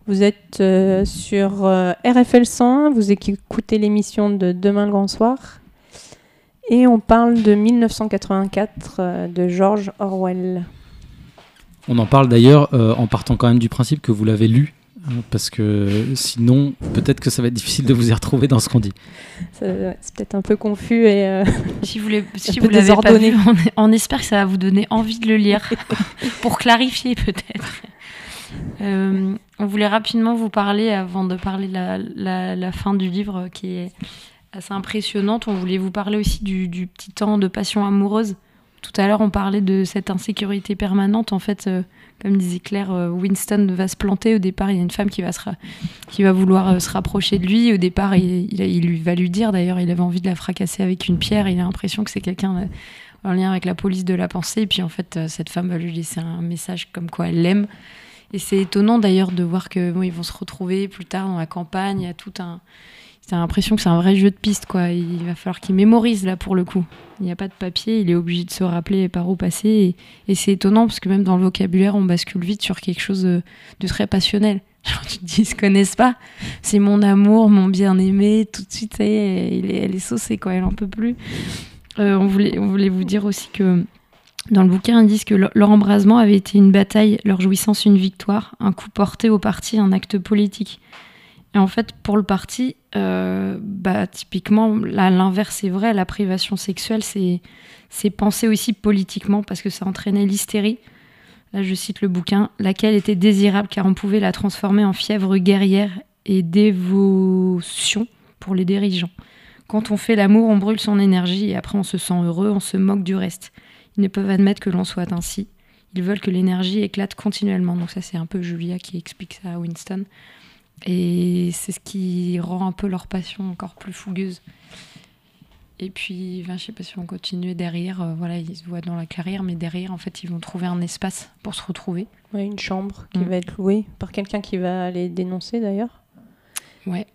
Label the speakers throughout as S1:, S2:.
S1: Vous êtes sur RFL 100, vous écoutez l'émission de Demain le Grand Soir et on parle de 1984 de George Orwell.
S2: On en parle d'ailleurs en partant quand même du principe que vous l'avez lu, parce que sinon peut-être que ça va être difficile de vous y retrouver dans ce qu'on dit.
S1: C'est peut-être un peu confus et
S3: si vous l'avez pas vu, on espère que ça va vous donner envie de le lire pour clarifier peut-être. On voulait rapidement vous parler, avant de parler de la fin du livre qui est assez impressionnante, on voulait vous parler aussi du petit temps de passion amoureuse. Tout à l'heure, on parlait de cette insécurité permanente. En fait, comme disait Claire, Winston va se planter. Au départ, il y a une femme qui va vouloir se rapprocher de lui. Au départ, il va lui dire, d'ailleurs, il avait envie de la fracasser avec une pierre. Il a l'impression que c'est quelqu'un en lien avec la police de la pensée. Et puis, en fait, cette femme va lui laisser un message comme quoi elle l'aime. Et c'est étonnant, d'ailleurs, de voir qu'ils vont se retrouver plus tard dans la campagne. Il y a tout un... J'ai l'impression que c'est un vrai jeu de piste, quoi. Il va falloir qu'il mémorise, là, pour le coup. Il n'y a pas de papier, il est obligé de se rappeler par où passer. Et c'est étonnant, parce que même dans le vocabulaire, on bascule vite sur quelque chose de très passionnel. Genre, tu te dis, ils se connaissent pas. C'est mon amour, mon bien-aimé. Tout de suite, ça y est, elle est saucée, quoi. Elle en peut plus. On voulait vous dire aussi que dans le bouquin, ils disent que leur embrasement avait été une bataille, leur jouissance une victoire, un coup porté au parti, un acte politique. Et en fait, pour le parti, typiquement, là, l'inverse est vrai. La privation sexuelle, c'est pensé aussi politiquement parce que ça entraînait l'hystérie. Là, je cite le bouquin, laquelle était désirable car on pouvait la transformer en fièvre guerrière et dévotion pour les dirigeants. Quand on fait l'amour, on brûle son énergie et après on se sent heureux, on se moque du reste. Ils ne peuvent admettre que l'on soit ainsi. Ils veulent que l'énergie éclate continuellement. Donc ça, c'est un peu Julia qui explique ça à Winston. Et c'est ce qui rend un peu leur passion encore plus fougueuse. Et puis, je ne sais pas si on continue derrière. Ils se voient dans la carrière, mais derrière, en fait, ils vont trouver un espace pour se retrouver.
S1: Ouais, une chambre qui va être louée par quelqu'un qui va les dénoncer, d'ailleurs.
S3: Ouais.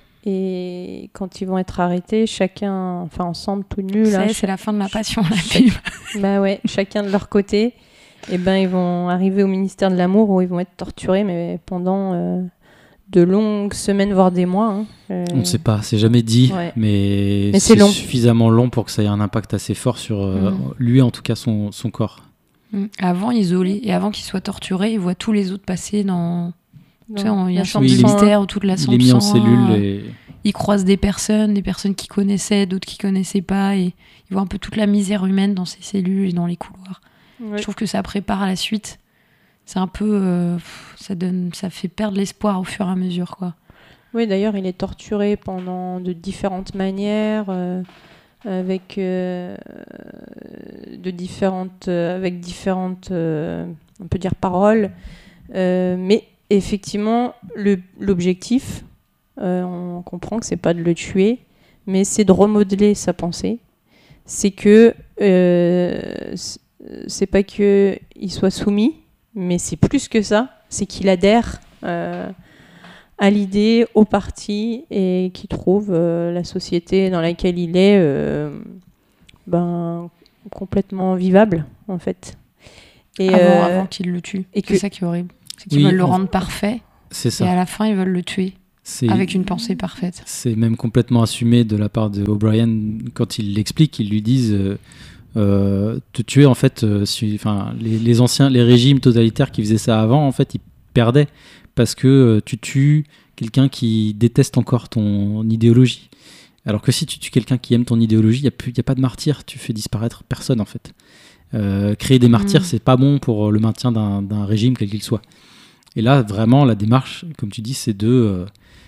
S1: Et quand ils vont être arrêtés, chacun, ensemble, tout nus.
S3: C'est la fin de ma passion, la pub.
S1: Chacun de leur côté. Et ils vont arriver au ministère de l'Amour où ils vont être torturés, mais pendant... de longues semaines, voire des mois.
S2: On ne sait pas, c'est jamais dit, mais c'est suffisamment long pour que ça ait un impact assez fort sur lui, en tout cas son corps.
S3: Avant, isolé, et avant qu'il soit torturé, il voit tous les autres passer dans... Tu sais, il y a un champ de mystère où toute la sang.
S2: Il est mis en cellule.
S3: Il croise des personnes qu'il connaissait, d'autres qu'il connaissait pas, et il voit un peu toute la misère humaine dans ces cellules et dans les couloirs. Ouais. Je trouve que ça prépare à la suite. C'est un peu... ça fait perdre l'espoir au fur et à mesure, quoi.
S1: Oui, d'ailleurs, il est torturé pendant de différentes manières, avec différentes, on peut dire, paroles. Mais effectivement, l'objectif, on comprend que c'est pas de le tuer, mais c'est de remodeler sa pensée. C'est que c'est pas qu'il soit soumis, mais c'est plus que ça, c'est qu'il adhère à l'idée, au parti, et qu'il trouve la société dans laquelle il est complètement vivable, en fait.
S3: Et avant qu'il le tue. C'est ça qui est horrible. C'est qu'ils veulent le rendre parfait,
S2: c'est ça.
S3: Et à la fin, ils veulent le tuer. Avec une pensée parfaite.
S2: C'est même complètement assumé de la part de O'Brien. Quand il l'explique, ils lui disent... te tuer, en fait, les régimes totalitaires qui faisaient ça avant, en fait, ils perdaient parce que tu tues quelqu'un qui déteste encore ton idéologie. Alors que si tu tues quelqu'un qui aime ton idéologie, il n'y a pas de martyr, tu fais disparaître personne, en fait. Créer des martyrs, c'est pas bon pour le maintien d'un régime, quel qu'il soit. Et là, vraiment, la démarche, comme tu dis, c'est de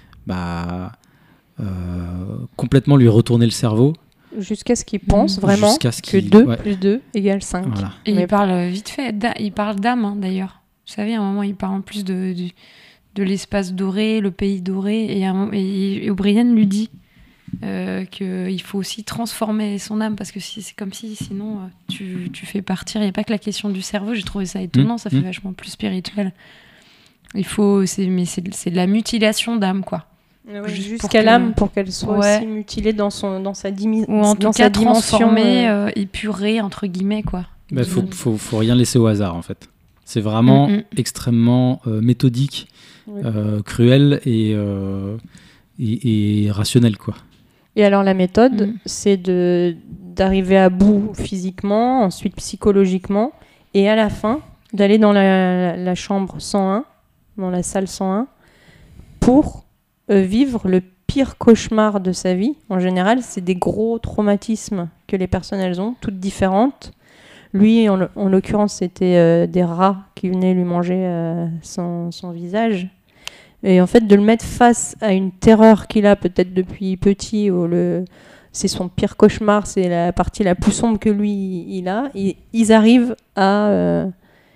S2: complètement lui retourner le cerveau.
S1: Jusqu'à ce qu'il pense vraiment que 2 plus 2 égale 5.
S3: Voilà. Et il parle vite fait, il parle d'âme, d'ailleurs. Vous savez, à un moment, il parle en plus de l'espace doré, le pays doré, et O'Brien lui dit qu'il faut aussi transformer son âme, parce que c'est comme si, sinon, tu fais partir. Il n'y a pas que la question du cerveau, j'ai trouvé ça étonnant, ça fait vachement plus spirituel. C'est de la mutilation d'âme, quoi.
S1: Oui, jusqu'à l'âme pour qu'elle soit aussi mutilée dans sa dimension.
S3: Ou en tout cas transformée, épurée, entre guillemets, quoi.
S2: Faut rien laisser au hasard, en fait. C'est vraiment extrêmement méthodique, cruel et rationnel, quoi.
S1: Et alors la méthode, c'est d'arriver à bout physiquement, ensuite psychologiquement, et à la fin, d'aller dans la chambre 101, dans la salle 101, pour vivre le pire cauchemar de sa vie. En général, c'est des gros traumatismes que les personnes elles ont, toutes différentes. Lui, en l'occurrence, c'était des rats qui venaient lui manger son visage. Et en fait, de le mettre face à une terreur qu'il a peut-être depuis petit, où c'est son pire cauchemar, c'est la partie la plus sombre que lui il a. Ils arrivent à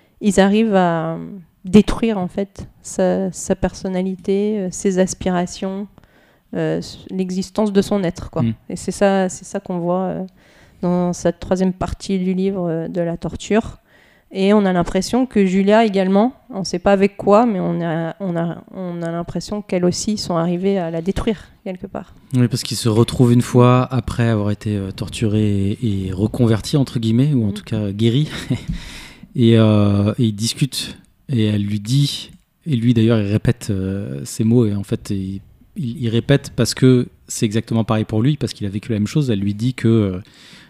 S1: détruire en fait sa personnalité, ses aspirations, l'existence de son être, quoi. Et c'est ça qu'on voit dans cette troisième partie du livre de la torture. Et on a l'impression que Julia également, on ne sait pas avec quoi, mais on a l'impression qu'elles aussi sont arrivées à la détruire quelque part.
S2: Oui, parce qu'ils se retrouvent une fois après avoir été torturés et reconvertis, entre guillemets, ou en tout cas guéris. Et ils discutent. Et elle lui dit, et lui d'ailleurs il répète ces mots, et en fait il répète parce que c'est exactement pareil pour lui, parce qu'il a vécu la même chose. Elle lui dit que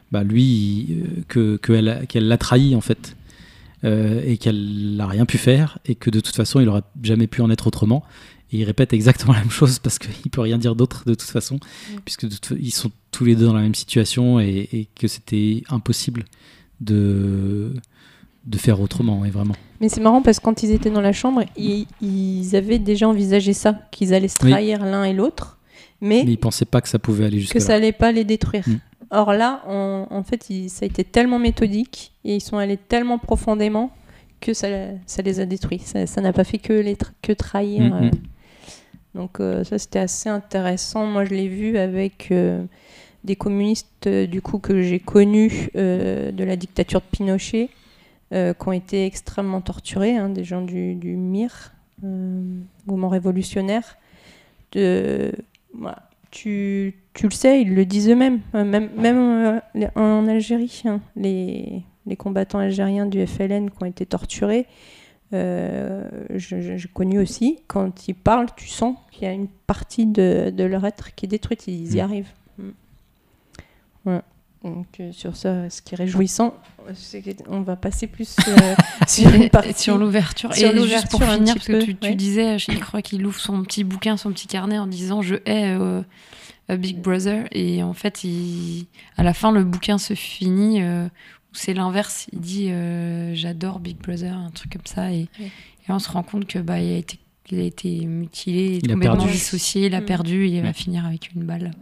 S2: qu'elle l'a trahi en fait. Et qu'elle n'a rien pu faire et que de toute façon il n'aurait jamais pu en être autrement, et il répète exactement la même chose parce qu'il ne peut rien dire d'autre de toute façon, puisque ils sont tous les deux dans la même situation, et que c'était impossible de faire autrement, et vraiment.
S1: Mais c'est marrant parce que quand ils étaient dans la chambre, ils avaient déjà envisagé ça, qu'ils allaient se trahir l'un et l'autre, mais ils
S2: ne pensaient pas que ça pouvait aller jusque-là.
S1: Que ça n'allait pas les détruire. Or là, en fait, ça a été tellement méthodique et ils sont allés tellement profondément que ça les a détruits. Ça n'a pas fait que trahir. Donc ça, c'était assez intéressant. Moi, je l'ai vu avec des communistes du coup que j'ai connus de la dictature de Pinochet, qui ont été extrêmement torturés, hein, des gens du MIR, mouvement révolutionnaire. Voilà. Tu le sais, ils le disent eux-mêmes, même en Algérie, hein, les combattants algériens du FLN qui ont été torturés, j'ai connu aussi, quand ils parlent, tu sens qu'il y a une partie de leur être qui est détruite, ils y arrivent. Ouais. Donc sur ça, ce qui est réjouissant, c'est qu'on va passer plus sur une partie,
S3: sur l'ouverture. Et juste pour finir, parce que tu disais, je crois qu'il ouvre son petit bouquin, son petit carnet en disant « Je hais Big Brother ». Et en fait, à la fin, le bouquin se finit, c'est l'inverse. Il dit « J'adore Big Brother », un truc comme ça. Et on se rend compte que il a été mutilé, complètement dissocié, il a perdu, et il va finir avec une balle.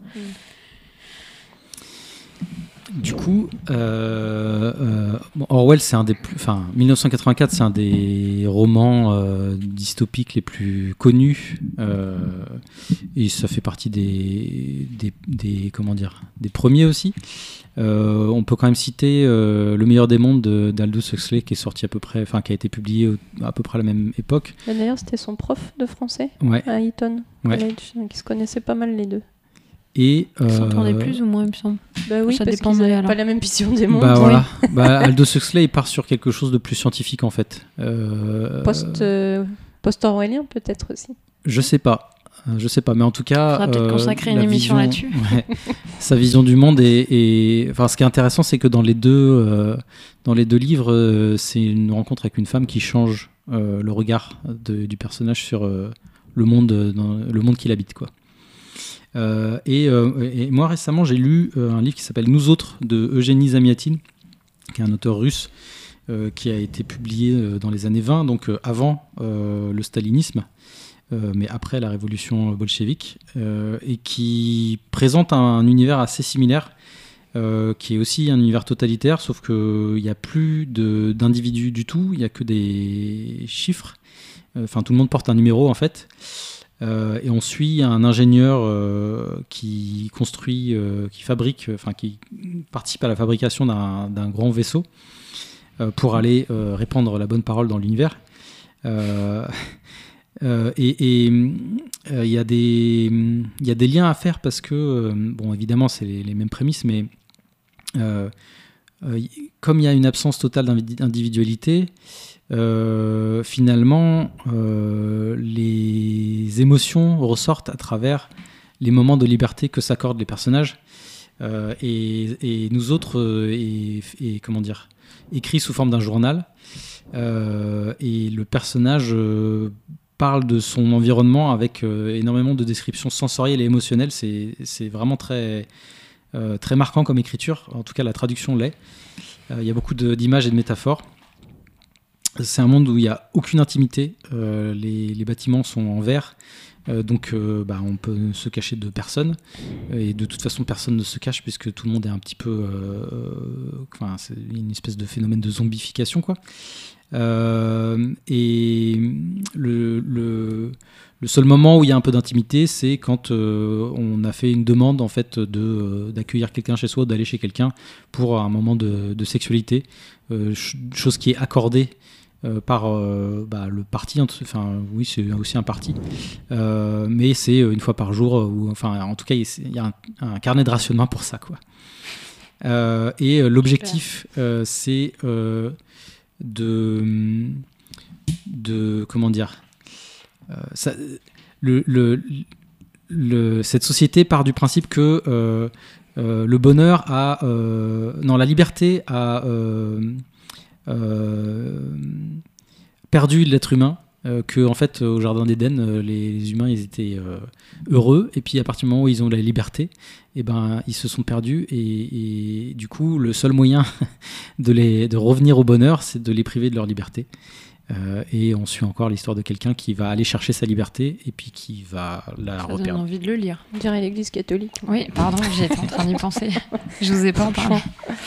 S2: Du coup, Orwell, c'est 1984, c'est un des romans dystopiques les plus connus, et ça fait partie des premiers aussi. On peut quand même citer Le meilleur des mondes d'Aldous Huxley, qui est sorti qui a été publié à peu près à la même époque.
S1: D'ailleurs, c'était son prof de français à Eton College, qui se connaissaient pas mal les deux.
S2: Et
S3: s'entendait plus ou moins, il me semble.
S1: Bah oui, ça parce qu'ils n'avaient pas la même vision des mondes.
S2: Bah voilà. Aldous Huxley, il part sur quelque chose de plus scientifique en fait.
S1: Post-orwellien peut-être aussi.
S2: Je sais pas, mais en tout cas.
S3: On va peut-être consacrer une émission là-dessus.
S2: Sa vision du monde ce qui est intéressant, c'est que dans les deux livres, c'est une rencontre avec une femme qui change le regard du personnage sur le monde qu'il habite, quoi. Et moi récemment j'ai lu un livre qui s'appelle Nous autres de Eugénie Zamiatine, qui est un auteur russe qui a été publié dans les années 20, donc avant le stalinisme, mais après la révolution bolchevique, et qui présente un univers assez similaire, qui est aussi un univers totalitaire, sauf qu'il n'y a plus d'individus du tout, il n'y a que des chiffres, tout le monde porte un numéro en fait. Et on suit un ingénieur qui construit, qui participe à la fabrication d'un grand vaisseau pour aller répandre la bonne parole dans l'univers. Il y a des liens à faire parce que, évidemment, c'est les mêmes prémices, mais comme il y a une absence totale d'individualité, finalement, les émotions ressortent à travers les moments de liberté que s'accordent les personnages. Et nous autres, comment dire, écrit sous forme d'un journal. Et le personnage parle de son environnement avec énormément de descriptions sensorielles et émotionnelles. C'est vraiment très marquant comme écriture. En tout cas, la traduction l'est. Il y a beaucoup d'images et de métaphores. C'est un monde où il n'y a aucune intimité. Les bâtiments sont en verre. Donc on peut se cacher de personne. Et de toute façon, personne ne se cache puisque tout le monde est un petit peu... c'est une espèce de phénomène de zombification, quoi. Et le seul moment où il y a un peu d'intimité, c'est quand on a fait une demande en fait d'accueillir quelqu'un chez soi, d'aller chez quelqu'un pour un moment de sexualité, chose qui est accordée par le parti. Enfin oui, c'est aussi un parti, mais c'est une fois par jour, en tout cas il y a un carnet de rationnement pour ça, quoi. Et l'objectif, c'est de comment dire, cette société part du principe que le bonheur la liberté a perdu l'être humain, que en fait au jardin d'Éden les humains ils étaient heureux, et puis à partir du moment où ils ont la liberté, ils se sont perdus, et du coup le seul moyen de revenir au bonheur, c'est de les priver de leur liberté. Et on suit encore l'histoire de quelqu'un qui va aller chercher sa liberté et puis qui va la reperdre. Ça
S3: donne envie de le lire.
S1: On dirait l'Église catholique.
S3: Oui, pardon, j'étais en train d'y penser. Je vous ai pas en parlé.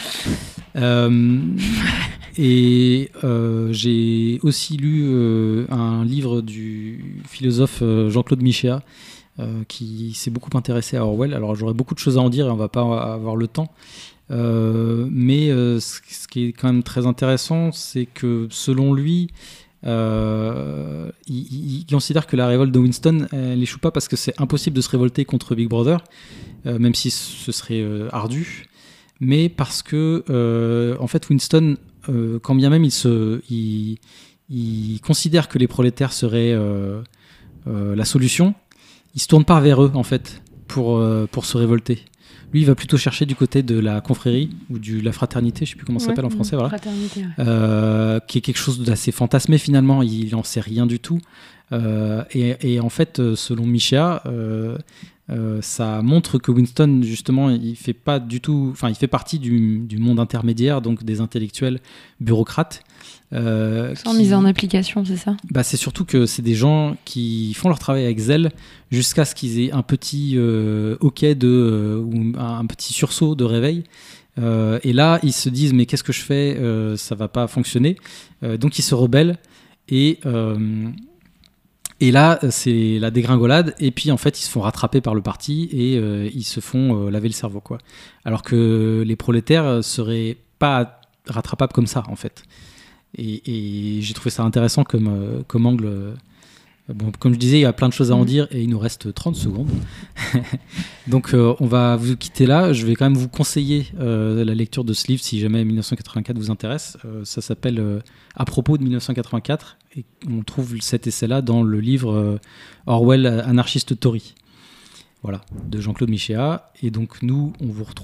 S2: J'ai aussi lu un livre du philosophe Jean-Claude Michéa, qui s'est beaucoup intéressé à Orwell. Alors j'aurais beaucoup de choses à en dire et on va pas avoir le temps. Mais ce qui est quand même très intéressant, c'est que selon lui, il considère que la révolte de Winston, elle n'échoue pas parce que c'est impossible de se révolter contre Big Brother, même si ce serait ardu, mais parce que en fait Winston, quand bien même il considère que les prolétaires seraient la solution, il se tourne pas vers eux en fait pour se révolter. Lui, il va plutôt chercher du côté de la confrérie ou de la fraternité, je ne sais plus comment ça s'appelle en français, voilà.
S3: Fraternité,
S2: qui est quelque chose d'assez fantasmé finalement, il n'en sait rien du tout. Et en fait, selon Michéa, ça montre que Winston, justement, il fait partie du monde intermédiaire, donc des intellectuels bureaucrates.
S3: Sans mise en application, c'est ça ?
S2: C'est surtout que c'est des gens qui font leur travail avec zèle jusqu'à ce qu'ils aient un petit hoquet ou un petit sursaut de réveil. Et là, ils se disent mais qu'est-ce que je fais ? Ça va pas fonctionner. Donc ils se rebellent et là, c'est la dégringolade. Et puis en fait, ils se font rattraper par le parti et ils se font laver le cerveau, quoi. Alors que les prolétaires seraient pas rattrapables comme ça, en fait. Et j'ai trouvé ça intéressant comme angle. Bon, comme je disais, il y a plein de choses à en dire et il nous reste 30 secondes. Donc on va vous quitter là. Je vais quand même vous conseiller la lecture de ce livre si jamais 1984 vous intéresse. Ça s'appelle À propos de 1984 et on trouve cet essai-là dans le livre Orwell, anarchiste Tory. Voilà, de Jean-Claude Michéa. Et donc nous, on vous retrouve